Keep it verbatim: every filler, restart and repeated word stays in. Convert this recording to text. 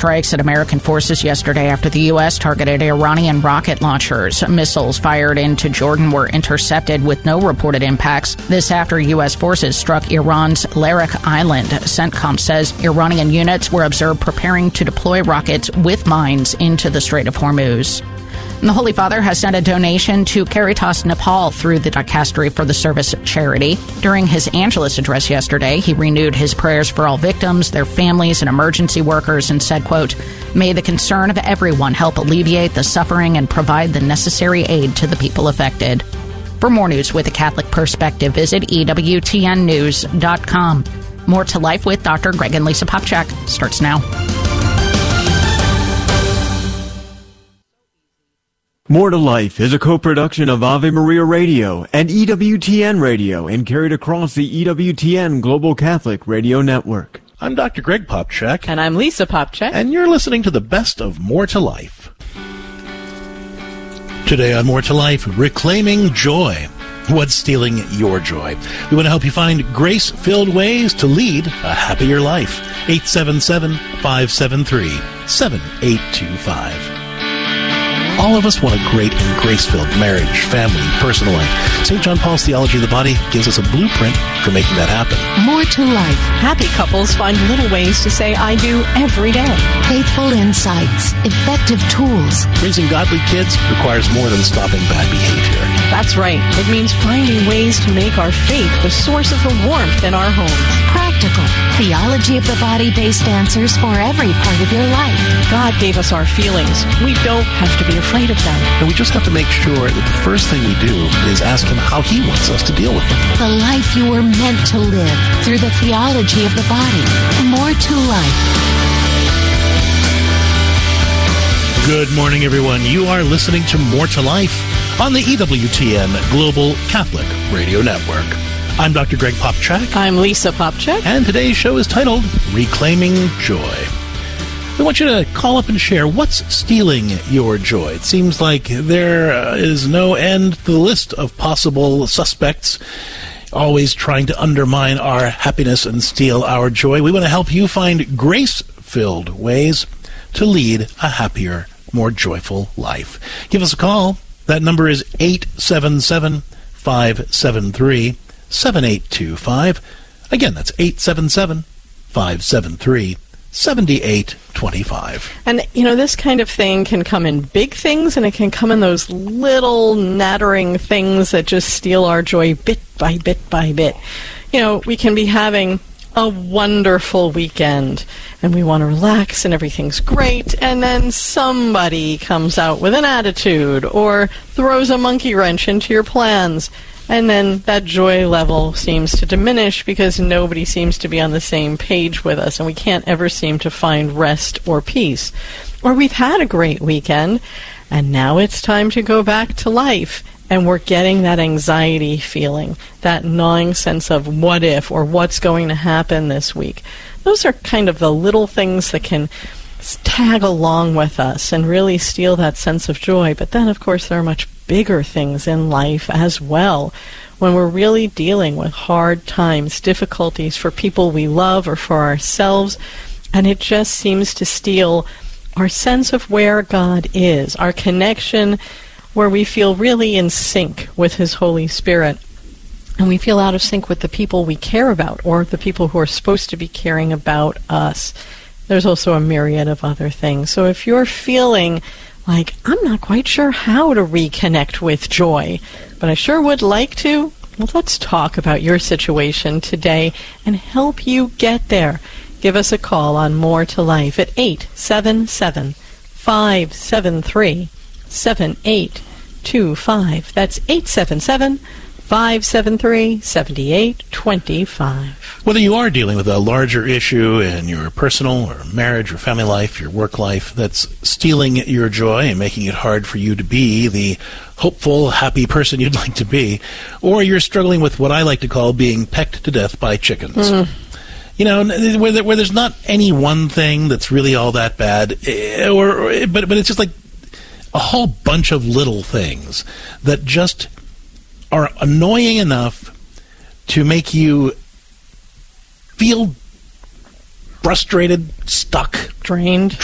strikes at American forces yesterday after the U S targeted Iranian rocket launchers. Missiles fired into Jordan were intercepted with no reported impacts. This after U S forces struck Iran's Larak Island. CENTCOM says Iranian units were observed preparing to deploy rockets with mines into the Strait of Hormuz. And the Holy Father has sent a donation to Caritas Nepal through the Dicastery for the Service charity. During his Angelus address yesterday, he renewed his prayers for all victims, their families, and emergency workers, and said, quote, "May the concern of everyone help alleviate the suffering and provide the necessary aid to the people affected." For more news with a Catholic perspective, visit E W T N news dot com. More to Life with Doctor Greg and Lisa Popchak starts now. More to Life is a co-production of Ave Maria Radio and E W T N Radio and carried across the E W T N Global Catholic Radio Network. I'm Doctor Greg Popchak. And I'm Lisa Popchak. And you're listening to the best of More to Life. Today on More to Life, reclaiming joy. What's stealing your joy? We want to help you find grace-filled ways to lead a happier life. eight seven seven, five seven three, seven eight two five. All of us want a great and grace-filled marriage, family, personal life. Saint John Paul's Theology of the Body gives us a blueprint for making that happen. More to Life. Happy couples find little ways to say I do every day. Faithful insights. Effective tools. Raising godly kids requires more than stopping bad behavior. That's right. It means finding ways to make our faith the source of the warmth in our homes. Practical. Theology of the Body-based answers for every part of your life. God gave us our feelings. We don't have to be afraid of them. And we just have to make sure that the first thing we do is ask Him how He wants us to deal with them. The life you were meant to live through the theology of the body. More to Life. Good morning, everyone. You are listening to More to Life on the E W T N Global Catholic Radio Network. I'm Doctor Greg Popchak. I'm Lisa Popchak. And today's show is titled Reclaiming Joy. We want you to call up and share what's stealing your joy. It seems like there is no end to the list of possible suspects always trying to undermine our happiness and steal our joy. We want to help you find grace-filled ways to lead a happier, more joyful life. Give us a call. That number is eight seven seven, five seven three, seven eight two five. Again, that's eight seven seven, five seven three, seven eight two five. And, you know, this kind of thing can come in big things, and it can come in those little nattering things that just steal our joy bit by bit by bit. You know, we can be having a wonderful weekend, and we want to relax, and everything's great, and then somebody comes out with an attitude or throws a monkey wrench into your plans. And then that joy level seems to diminish because nobody seems to be on the same page with us, and we can't ever seem to find rest or peace. Or we've had a great weekend, and now it's time to go back to life, and we're getting that anxiety feeling, that gnawing sense of what if or what's going to happen this week. Those are kind of the little things that can tag along with us and really steal that sense of joy. But then, of course, there are much bigger things in life as well. When we're really dealing with hard times, difficulties for people we love or for ourselves, and it just seems to steal our sense of where God is, our connection where we feel really in sync with His Holy Spirit, and we feel out of sync with the people we care about or the people who are supposed to be caring about us. There's also a myriad of other things. So if you're feeling like, I'm not quite sure how to reconnect with joy, but I sure would like to, well, let's talk about your situation today and help you get there. Give us a call on More to Life at eight seven seven, five seven three, seven eight two five. That's eight seven seven, five seven three, seven eight two five. Whether you are dealing with a larger issue in your personal or marriage or family life, your work life, that's stealing your joy and making it hard for you to be the hopeful, happy person you'd like to be, or you're struggling with what I like to call being pecked to death by chickens. Mm. You know, where, there, where there's not any one thing that's really all that bad, or, or but but it's just like a whole bunch of little things that just are annoying enough to make you feel frustrated, stuck, drained.